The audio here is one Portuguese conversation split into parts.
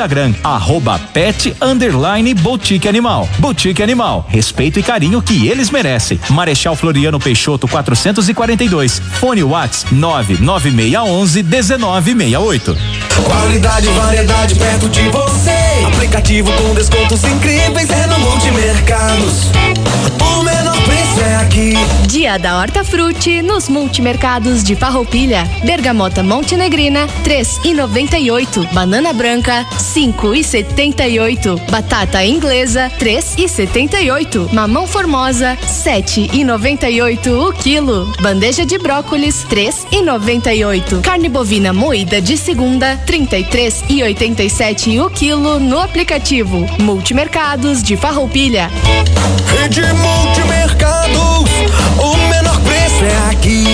Instagram, @pet_boutique animal. Boutique Animal, respeito e carinho que eles merecem. Marechal Floriano Peixoto 442. Fone Whats 99611-1968. Qualidade e variedade perto de você. Aplicativo com descontos incríveis é no Multimercados. O menor preço é aqui. Dia da Hortafruti nos Multimercados de Farroupilha. Bergamota Montenegrina 3,98. Banana branca 5,78. Batata inglesa 3,78. Mamão formosa 7,98 o quilo. Bandeja de brócolis 3,98. Carne bovina moída de segunda 33,87 o quilo no aplicativo Multimercados de Farroupilha. Rede Multimercados, o menor preço é aqui.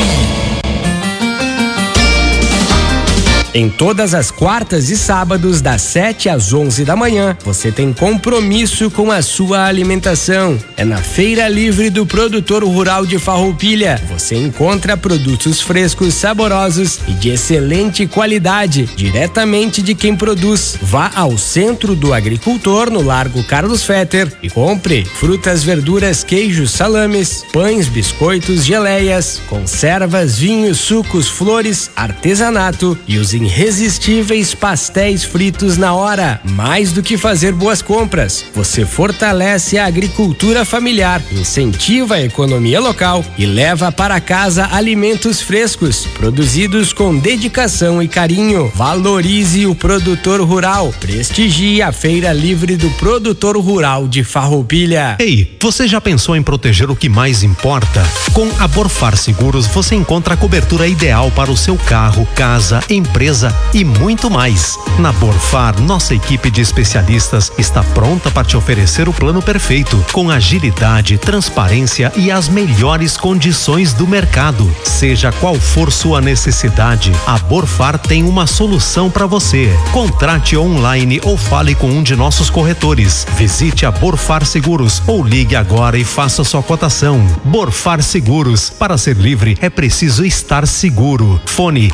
Em todas as quartas e sábados, das 7 às 11 da manhã, você tem compromisso com a sua alimentação. É na Feira Livre do Produtor Rural de Farroupilha. Você encontra produtos frescos, saborosos e de excelente qualidade, diretamente de quem produz. Vá ao Centro do Agricultor, no Largo Carlos Fetter, e compre frutas, verduras, queijos, salames, pães, biscoitos, geleias, conservas, vinhos, sucos, flores, artesanato e os irresistíveis pastéis fritos na hora. Mais do que fazer boas compras, você fortalece a agricultura familiar, incentiva a economia local e leva para casa alimentos frescos, produzidos com dedicação e carinho. Valorize o produtor rural. Prestigie a Feira Livre do Produtor Rural de Farroupilha. Ei, você já pensou em proteger o que mais importa? Com a Borfar Seguros você encontra a cobertura ideal para o seu carro, casa, empresa e muito mais. Na Borfar, nossa equipe de especialistas está pronta para te oferecer o plano perfeito, com agilidade, transparência e as melhores condições do mercado. Seja qual for sua necessidade, a Borfar tem uma solução para você. Contrate online ou fale com um de nossos corretores. Visite a Borfar Seguros ou ligue agora e faça sua cotação. Borfar Seguros, para ser livre é preciso estar seguro. Fone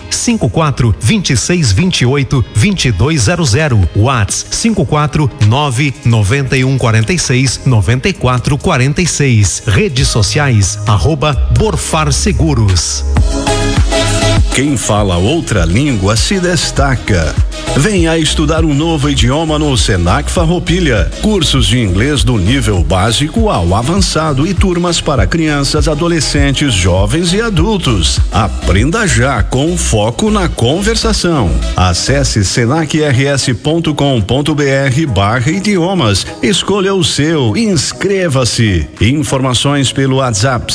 54-2628-2200. Whats 549-9146-9446. Redes sociais @Borfar Seguros. Quem fala outra língua se destaca. Venha estudar um novo idioma no Senac Farroupilha. Cursos de inglês do nível básico ao avançado e turmas para crianças, adolescentes, jovens e adultos. Aprenda já com foco na conversação. Acesse senacrs.com.br/idiomas. Escolha o seu e inscreva-se. Informações pelo WhatsApp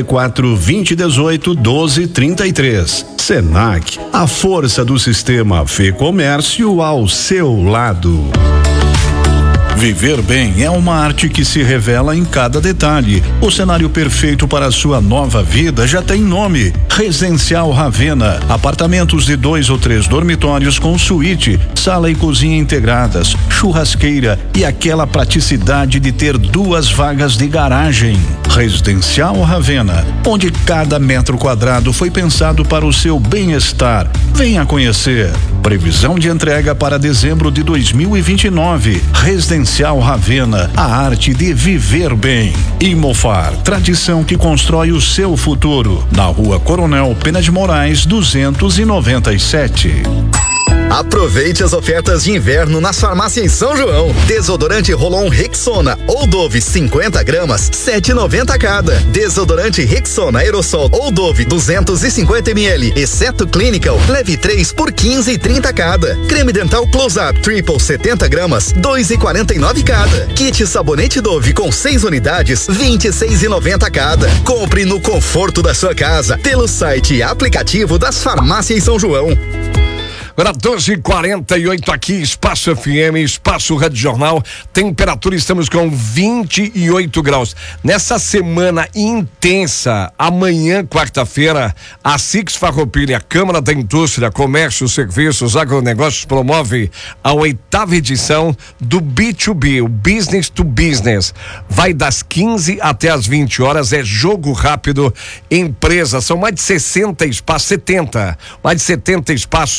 54-2018-1233. Senac, a força do sistema Fê Comércio ao seu lado. Viver bem é uma arte que se revela em cada detalhe. O cenário perfeito para a sua nova vida já tem nome: Residencial Ravena. Apartamentos de 2 ou 3 dormitórios com suíte, sala e cozinha integradas, churrasqueira e aquela praticidade de ter 2 vagas de garagem. Residencial Ravena, onde cada metro quadrado foi pensado para o seu bem-estar. Venha conhecer. Previsão de entrega para dezembro de 2029. Residencial Ravena, a arte de viver bem. Imofar, tradição que constrói o seu futuro. Na Rua Coronel Pena de Moraes, 297. Aproveite as ofertas de inverno nas farmácias em São João. Desodorante Rolon Rexona ou Dove 50 gramas, 7,90 cada. Desodorante Rexona Aerosol ou Dove 250 ml, exceto Clinical, leve 3 por 15,30 cada. Creme dental Close Up Triple 70 gramas, 2,49 cada. Kit sabonete Dove com 6 unidades, 26,90 cada. Compre no conforto da sua casa pelo site e aplicativo das farmácias em São João. Agora 12h48 aqui, Espaço FM, Espaço Rádio Jornal, temperatura, estamos com 28 graus. Nessa semana intensa, amanhã, quarta-feira, a Six Farroupilha, a Câmara da Indústria, Comércio, Serviços, Agronegócios promove a 8ª edição do B2B, o Business to Business. Vai das 15 até as 20 horas, é jogo rápido, empresa, são mais de 60 espaços, mais de 70 espaços aí tomados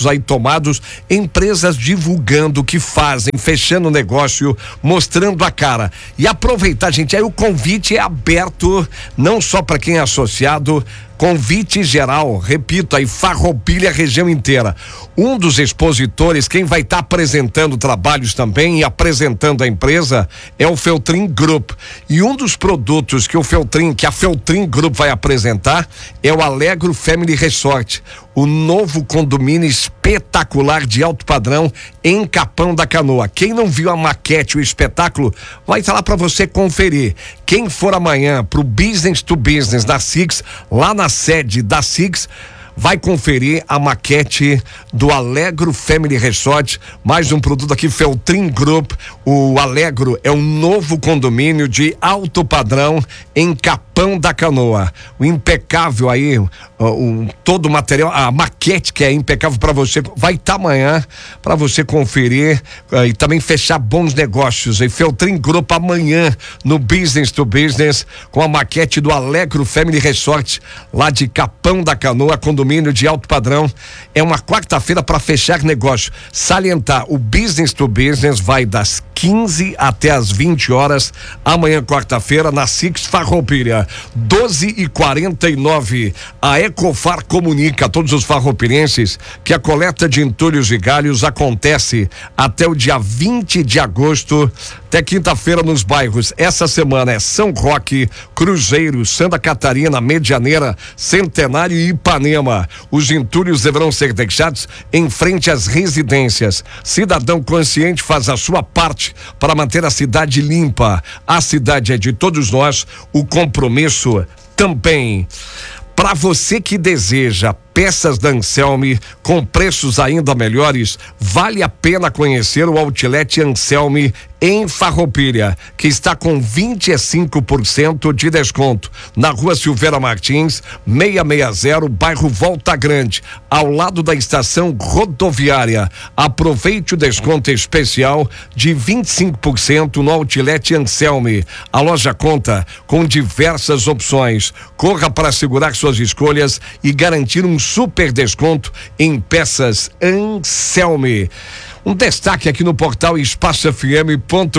renomados, empresas divulgando o que fazem, fechando negócio, mostrando a cara. E aproveitar, gente, aí o convite é aberto, não só para quem é associado, convite geral, repito aí, Farroupilha, região inteira. Um dos expositores, quem vai estar apresentando trabalhos também e apresentando a empresa é o Feltrin Group. E um dos produtos que a Feltrin Group vai apresentar é o Alegro Family Resort, o novo condomínio espetacular de alto padrão em Capão da Canoa. Quem não viu a maquete, o espetáculo, vai estar lá para você conferir. Quem for amanhã pro Business to Business da Six, lá na sede da Six, vai conferir a maquete do Alegro Family Resort, mais um produto aqui, Feltrin Group. O Alegro é um novo condomínio de alto padrão em Capão da Canoa. O impecável aí, todo o material, a maquete que é impecável para você, vai estar amanhã para você conferir e também fechar bons negócios. E Feltrin Group amanhã no Business to Business com a maquete do Alegro Family Resort lá de Capão da Canoa, condomínio de alto padrão. É uma quarta-feira para fechar negócio. Salientar, o Business to Business vai das 15 até as 20 horas amanhã, quarta-feira, na Six Farroupilha. 12h49. A Ecofar comunica a todos os farroupilenses que a coleta de entulhos e galhos acontece até o dia 20 de agosto, até quinta-feira, nos bairros. Essa semana é São Roque, Cruzeiro, Santa Catarina, Medianeira, Centenário e Ipanema. Os entulhos deverão ser deixados em frente às residências. Cidadão consciente faz a sua parte para manter a cidade limpa. A cidade é de todos nós, o compromisso também. Para você que deseja peças da Anselme com preços ainda melhores, vale a pena conhecer o Outlet Anselme em Farroupilha, que está com 25% de desconto na Rua Silveira Martins, 660, bairro Volta Grande, ao lado da estação rodoviária. Aproveite o desconto especial de 25% no Outlet Anselme. A loja conta com diversas opções. Corra para segurar suas escolhas e garantir um super desconto em peças Anselme. Um destaque aqui no portal espacofm.com.br.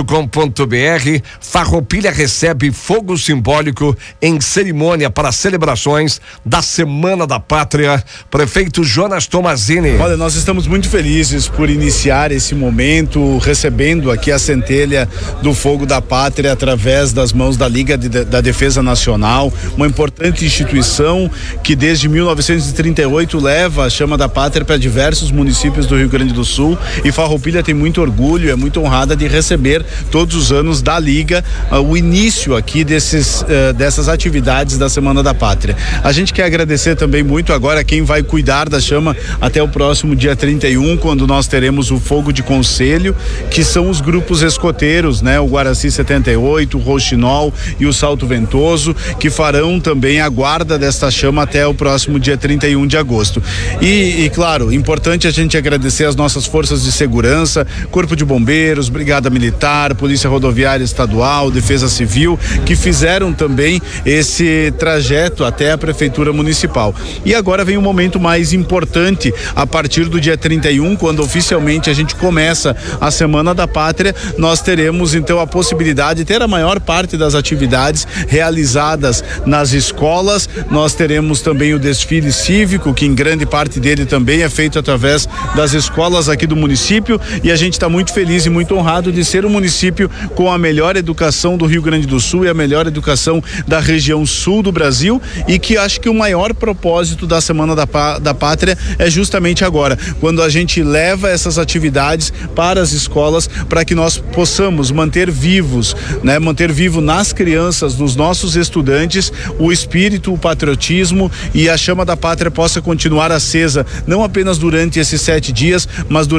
Farroupilha recebe fogo simbólico em cerimônia para celebrações da Semana da Pátria. Prefeito Jonas Tomazini. Olha, nós estamos muito felizes por iniciar esse momento recebendo aqui a centelha do Fogo da Pátria através das mãos da Liga da Defesa Nacional, uma importante instituição que desde 1938 leva a chama da pátria para diversos municípios do Rio Grande do Sul, e Farroupilha tem muito orgulho, é muito honrada de receber todos os anos da Liga o início aqui dessas atividades da Semana da Pátria. A gente quer agradecer também muito agora quem vai cuidar da chama até o próximo dia 31, quando nós teremos o fogo de conselho, que são os grupos escoteiros, né? O Guaraci 78, o Rouxinol e o Salto Ventoso, que farão também a guarda desta chama até o próximo dia 31 de agosto. E claro, importante a gente agradecer as nossas forças de segurança, Corpo de Bombeiros, Brigada Militar, Polícia Rodoviária Estadual, Defesa Civil, que fizeram também esse trajeto até a Prefeitura Municipal. E agora vem um momento mais importante, a partir do dia 31, quando oficialmente a gente começa a Semana da Pátria, nós teremos então a possibilidade de ter a maior parte das atividades realizadas nas escolas. Nós teremos também o desfile cívico, que em grande parte dele também é feito através das escolas aqui do município, e a gente está muito feliz e muito honrado de ser um município com a melhor educação do Rio Grande do Sul e a melhor educação da região sul do Brasil, e que acho que o maior propósito da Semana da Pátria é justamente agora, quando a gente leva essas atividades para as escolas, para que nós possamos manter vivos, né? Manter vivo nas crianças, nos nossos estudantes, o espírito, o patriotismo, e a chama da pátria possa continuar acesa, não apenas durante esses 7 dias, mas durante todo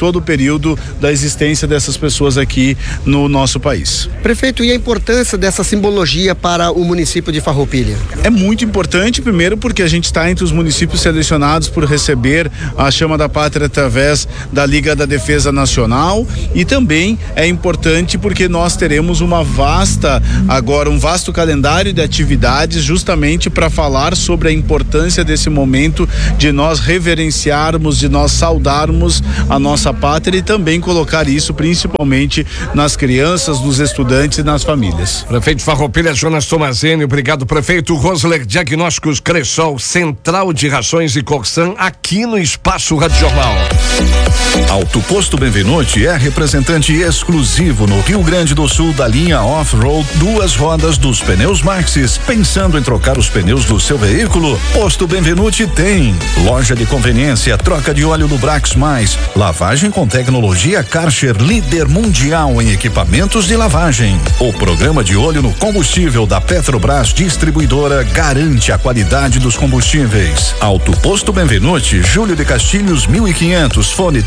todo o período da existência dessas pessoas aqui no nosso país. Prefeito, e a importância dessa simbologia para o município de Farroupilha? É muito importante, primeiro porque a gente está entre os municípios selecionados por receber a Chama da Pátria através da Liga da Defesa Nacional, e também é importante porque nós teremos um vasto calendário de atividades justamente para falar sobre a importância desse momento de nós reverenciarmos, de nós saudarmos a nossa pátria e também colocar isso principalmente nas crianças, nos estudantes e nas famílias. Prefeito de Farroupilha, Jonas Tomazini, obrigado. Prefeito Rosler, Diagnósticos Cressol, Central de Rações e Corsan, aqui no Espaço Rádio Jornal. Auto Posto Benvenuti é representante exclusivo no Rio Grande do Sul da linha Off-Road duas rodas dos pneus Maxxis. Pensando em trocar os pneus do seu veículo? Posto Benvenuti tem loja de conveniência, troca de óleo Lubrax Mais, lavagem com tecnologia Karcher, líder mundial em equipamentos de lavagem. O programa de olho no combustível da Petrobras Distribuidora garante a qualidade dos combustíveis. Auto Posto Benvenuti, Júlio de Castilhos 1500, fone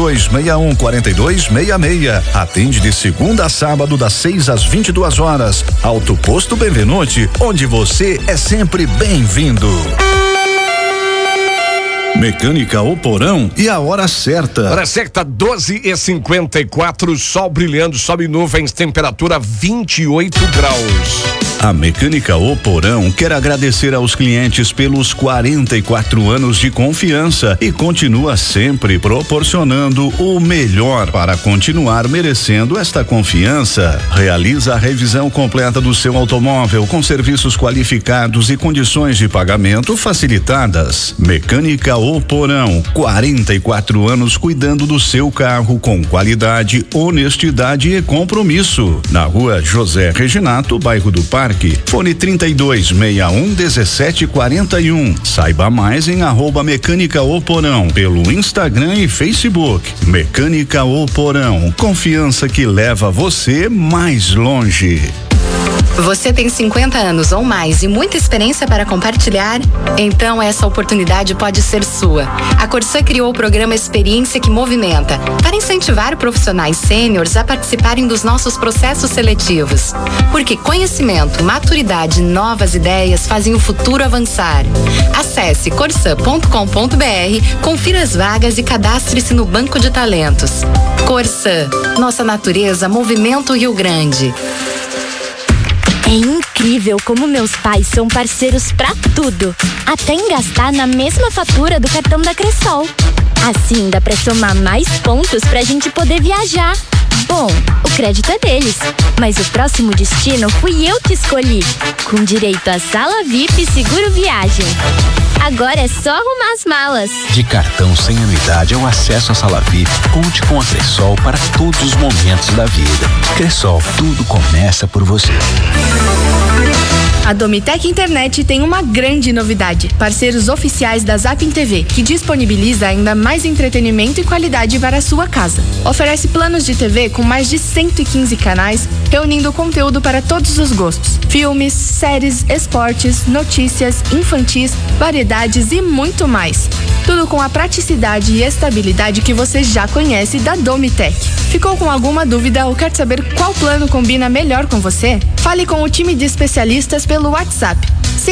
3261-4266. Atende de segunda a sábado das 6 às 22 horas. Auto Posto Benvenuti, onde você é sempre bem-vindo. Mecânica O Porão e a hora certa. Hora certa, 12h54, sol brilhando, sobe nuvens, temperatura 28 graus. A Mecânica O Porão quer agradecer aos clientes pelos 44 anos de confiança e continua sempre proporcionando o melhor para continuar merecendo esta confiança. Realiza a revisão completa do seu automóvel com serviços qualificados e condições de pagamento facilitadas. Mecânica O Porão, 44 anos cuidando do seu carro com qualidade, honestidade e compromisso. Na rua José Reginato, bairro do Parque. Fone 3261-1741. Saiba mais em @Mecânica O Porão pelo Instagram e Facebook. Mecânica O Porão, confiança que leva você mais longe. Você tem 50 anos ou mais e muita experiência para compartilhar? Então essa oportunidade pode ser sua. A Corsan criou o programa Experiência que Movimenta para incentivar profissionais sêniores a participarem dos nossos processos seletivos. Porque conhecimento, maturidade e novas ideias fazem o futuro avançar. Acesse corsan.com.br, confira as vagas e cadastre-se no Banco de Talentos. Corsan, nossa natureza movimenta o Rio Grande. É incrível como meus pais são parceiros pra tudo, até em gastar na mesma fatura do cartão da Cressol. Assim dá pra somar mais pontos pra gente poder viajar. Bom, o crédito é deles, mas o próximo destino fui eu que escolhi, com direito a sala VIP e seguro viagem. Agora é só arrumar as malas. De cartão sem anuidade ao acesso à sala VIP, conte com a Cressol para todos os momentos da vida. Cressol, tudo começa por você. A Domitec Internet tem uma grande novidade. Parceiros oficiais da Zapin TV, que disponibiliza ainda mais entretenimento e qualidade para a sua casa. Oferece planos de TV com mais de 115 canais, reunindo conteúdo para todos os gostos. Filmes, séries, esportes, notícias, infantis, variedades e muito mais. Tudo com a praticidade e estabilidade que você já conhece da Domitec. Ficou com alguma dúvida ou quer saber qual plano combina melhor com você? Fale com o time de especialistas pelo WhatsApp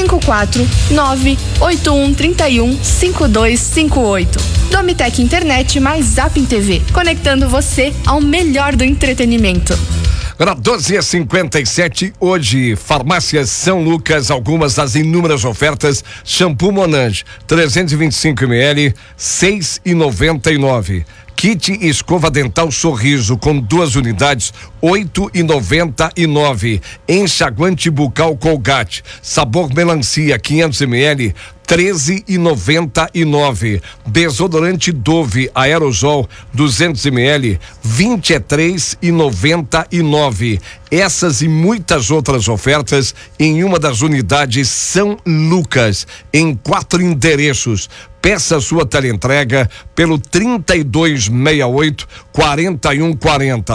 549-8131-5258. Domitec Internet mais Zapin TV, conectando você ao melhor do entretenimento. Agora 12h57, hoje, Farmácias São Lucas, algumas das inúmeras ofertas. Shampoo Monange, 325 ml, 6,99. Kit escova dental Sorriso com 2 unidades, 8,99. Enxaguante bucal Colgate, sabor melancia, 500 ml, 13,99. Desodorante Dove Aerosol 200 ml, 23,99. Essas e muitas outras ofertas em uma das unidades São Lucas, em 4 endereços. Peça sua teleentrega pelo 3268-4140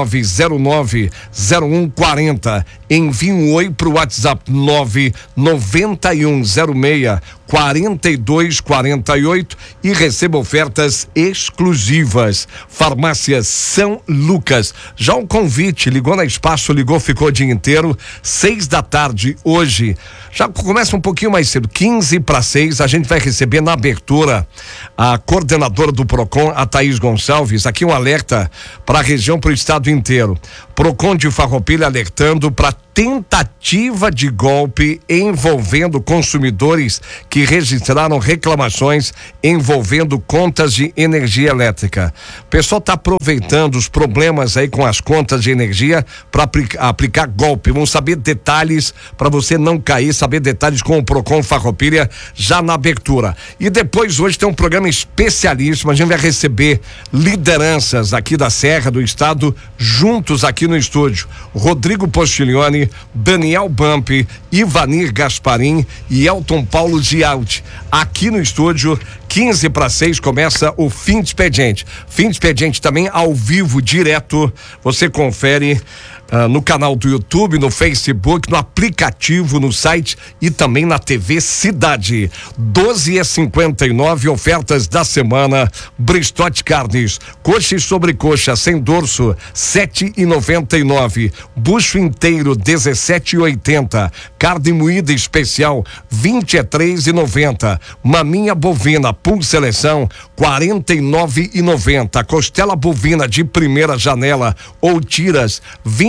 99909-0140. Envie um oi pro WhatsApp 999 9106-4248 e receba ofertas exclusivas. Farmácia São Lucas. Já um convite, ligou na Espaço, ligou, ficou o dia inteiro, 6h hoje. Já começa um pouquinho mais cedo, 5:45, a gente vai receber na abertura a coordenadora do Procon, a Thaís Gonçalves. Aqui um alerta para a região, para o estado inteiro. Procon de Farroupilha alertando para tentativa de golpe envolvendo consumidores que registraram reclamações envolvendo contas de energia elétrica. O pessoal está aproveitando os problemas aí com as contas de energia para aplicar golpe. Vamos saber detalhes para você não cair, saber detalhes com o Procon Farroupilha já na abertura. E depois hoje tem um programa especialíssimo, a gente vai receber lideranças aqui da Serra do Estado juntos aqui no estúdio. Rodrigo Postiglione, Daniel Bump, Ivanir Gasparim e Elton Paulo Gialdi. Aqui no estúdio, 5:45 começa o Fim de Expediente. Fim de Expediente também ao vivo, direto. Você confere no canal do YouTube, no Facebook, no aplicativo, no site e também na TV Cidade. 12h59, ofertas da semana. Bristote Carnes, coxa e sobrecoxa sem dorso, 7,99. Bucho inteiro, 17,80. Carne moída especial, 23,90. Maminha bovina Pul Seleção, 49,90. Costela bovina de primeira janela ou tiras,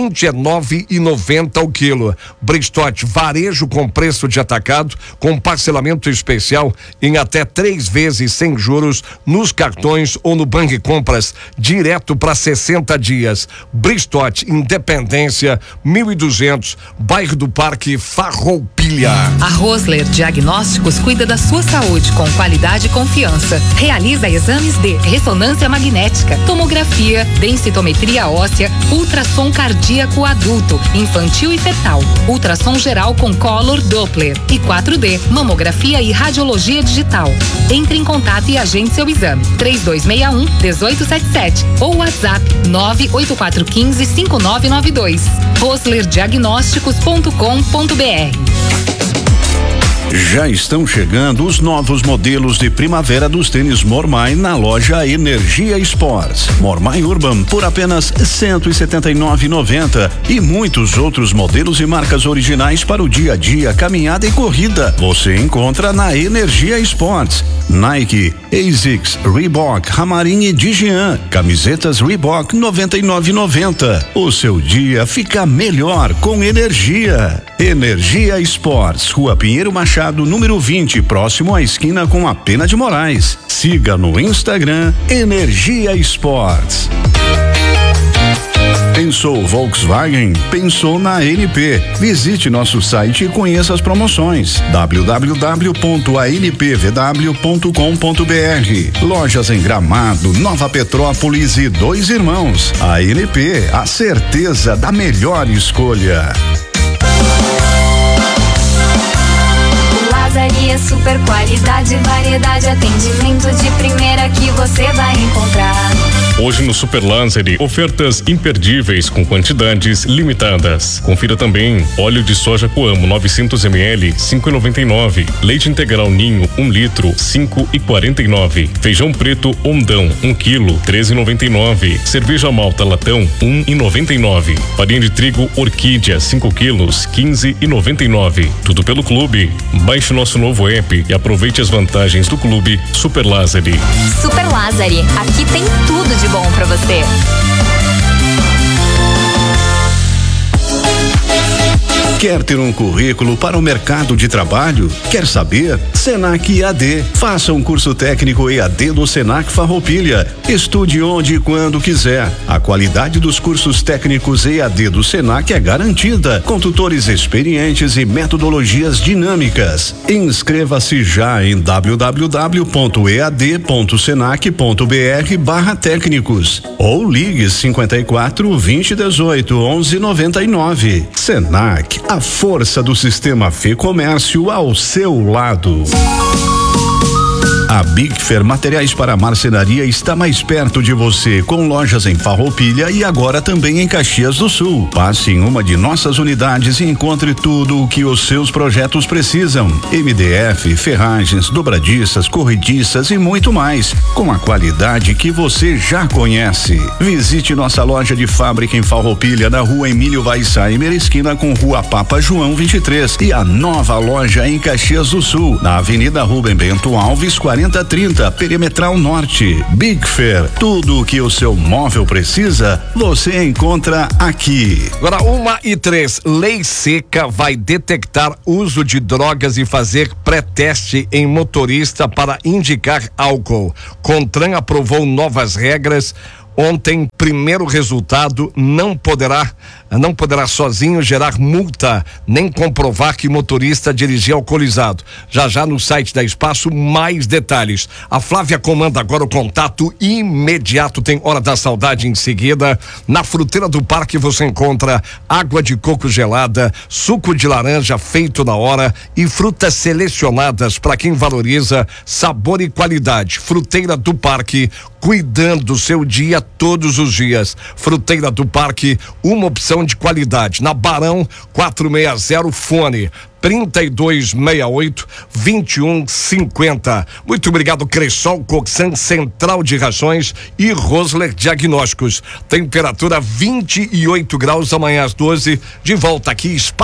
29,90 o quilo. Bristote varejo com preço de atacado, com parcelamento especial em até 3 vezes sem juros nos cartões ou no Banco Compras, direto para 60 dias. Bristote, Independência, 1200, bairro do Parque, Farroupilha. A Rosler Diagnósticos cuida da sua saúde com qualidade e confiança. Realiza exames de ressonância magnética, tomografia, densitometria óssea, ultrassom cardíaco adulto, infantil e fetal, ultrassom geral com Color Doppler e 4D, mamografia e radiologia digital. Entre em contato e agende seu exame. 3261-1877 ou WhatsApp 98415-5992. roslerdiagnósticos.com.br. Já estão chegando os novos modelos de primavera dos tênis Mormai na loja Energia Sports. Mormai Urban por apenas R$179,90 e muitos outros modelos e marcas originais para o dia a dia, caminhada e corrida. Você encontra na Energia Sports. Nike, ASICS, Reebok, Ramarin e Digian. Camisetas Reebok 99,90. O seu dia fica melhor com energia. Energia Sports, Rua Pinheiro Machado, número 20, próximo à esquina com a Pena de Moraes. Siga no Instagram Energia Sports. Pensou Volkswagen? Pensou na ANP. Visite nosso site e conheça as promoções. www.anpvw.com.br. Lojas em Gramado, Nova Petrópolis e Dois Irmãos. ANP, a certeza da melhor escolha. Lazaria, super qualidade, variedade, atendimento de primeira que você vai encontrar. Hoje no Super Lanseri, ofertas imperdíveis com quantidades limitadas. Confira também óleo de soja Coamo 900 ml, 5,99. Leite integral Ninho 1 litro, 5,49. Feijão preto Ondão 1 quilo, 13,99. Cerveja malta latão 1,99. Farinha de trigo Orquídea 5 quilos, 15,99. Tudo pelo clube. Baixe nosso novo app e aproveite as vantagens do clube Super Lanseri. Super Lanseri, aqui tem tudo de bom pra você. Quer ter um currículo para o mercado de trabalho? Quer saber? Senac EAD. Faça um curso técnico EAD do Senac Farroupilha. Estude onde e quando quiser. A qualidade dos cursos técnicos EAD do Senac é garantida, com tutores experientes e metodologias dinâmicas. Inscreva-se já em www.ead.senac.br/técnicos ou ligue 54 2018 1199. Senac, a força do sistema Fê Comércio ao seu lado. A Bigfer Materiais para Marcenaria está mais perto de você, com lojas em Farroupilha e agora também em Caxias do Sul. Passe em uma de nossas unidades e encontre tudo o que os seus projetos precisam. MDF, ferragens, dobradiças, corrediças e muito mais, com a qualidade que você já conhece. Visite nossa loja de fábrica em Farroupilha, na rua Emílio Weissheimer, esquina com rua Papa João 23, e a nova loja em Caxias do Sul, na Avenida Rubem Bento Alves 4030, Perimetral Norte. Bigfer, tudo o que o seu móvel precisa, você encontra aqui. Agora 1h03, Lei Seca vai detectar uso de drogas e fazer pré-teste em motorista para indicar álcool. CONTRAN aprovou novas regras. Ontem, primeiro resultado, não poderá sozinho gerar multa, nem comprovar que motorista dirigia alcoolizado. Já no site da Espaço, mais detalhes. A Flávia comanda agora o contato imediato, tem Hora da Saudade em seguida. Na Fruteira do Parque você encontra água de coco gelada, suco de laranja feito na hora e frutas selecionadas para quem valoriza sabor e qualidade. Fruteira do Parque, cuidando do seu dia todos os dias. Fruteira do Parque, uma opção de qualidade. Na Barão 460, fone 3268-2150. Muito obrigado, Cressol, Coxan, Central de Rações e Rosler Diagnósticos. Temperatura 28 graus, amanhã às 12. De volta aqui,